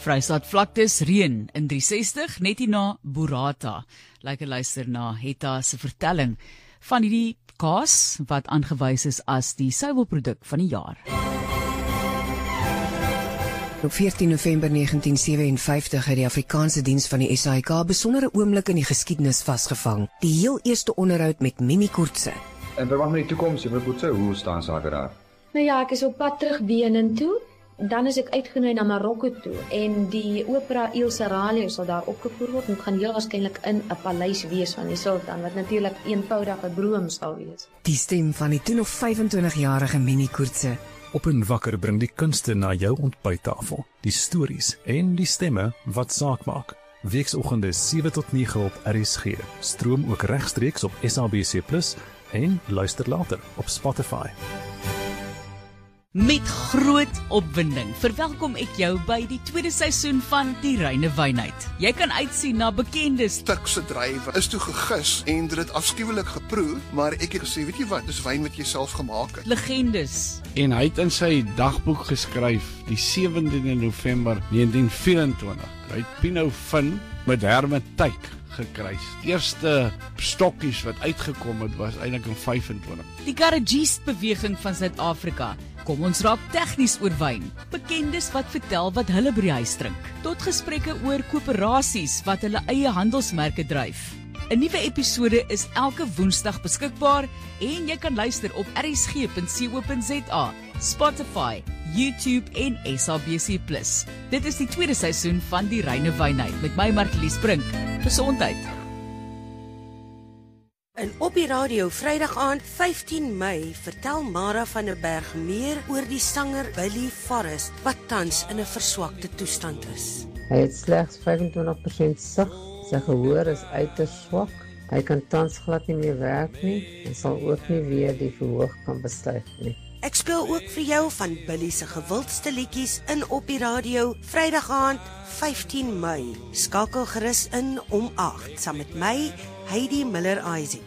Vrystaat vlaktes reën in 360 net hierna Burrata. Lekker luister na Hetta se vertelling van hierdie kaas wat aangewys is as die suiwelproduk van die jaar. Op 14 November 1957 het die Afrikaanse diens van die SAIK 'n besondere oomblik in die geskiedenis vasgevang. Die heel eerste onderhoud met Mimi Koortse. En verwag met die toekoms, Mimi Koortse, hoe staan sake daar? Nou ja, ek is op pad terug Benen toe. Dan is ek uitgenooi na Marokko toe en die opera Il Seraglio sal daar opgevoer word. Dit gaan heel waarskynlik in 'n paleis wees van die sultan, wat natuurlik eenvoudige droom sal wees. Die stem van die toe nog 25-jarige Mimi Koortse. Op en wakker bring die kunste na jou ontbyttafel. Die stories en die stemme wat saak maak. Weekoggende 7 tot 9 op RSG. Stroom ook regstreeks op SABC+ en luister later op Spotify. Met groot opwinding verwelkom ek jou by die tweede seisoen van Die Reine Wynheid. Jy kan uitsien na bekendes. Turkse drywe is toe gegis en dit afskuwelik geproe, maar ek het gesê, weet jy wat, dis wyn wat jy self gemaak het. Legendes. En hy het in sy dagboek geskryf die 17de November 1924. Hy het Pinot Fin met hermetiek gekruis. Die eerste stokkies wat uitgekom het was eintlik in 25. Die garagist beweging van Suid-Afrika. Kom ons raak tegnies oor wyn. Bekendes wat vertel wat hulle by die huis drink. Tot gesprekke oor koöperasies wat hulle eie handelsmerke dryf. 'n Nuwe episode is elke Woensdag beskikbaar en jy kan luister op rsg.co.za, Spotify, YouTube en SABC+. Dit is die tweede seisoen van Die Reine Wynheid met my Martelies Brink. Gesondheid. En op die radio Vrydag aand 15 Mei vertel Mara van der Berg meer oor die sanger Billy Forrest wat tans in 'n verswakte toestand is. Hy het slegs 25% sig, sy gehoor is uiters swak. Hy kan tans glad nie meer werk nie en sal ook nie weer die verhoog kan bestyg nie. Ek speel ook vir jou van Billy se gewildste liedjies in op die radio Vrydag aand 15 Mei. Skakel gerus in om 8 saam met my Heidi Miller-Isaac.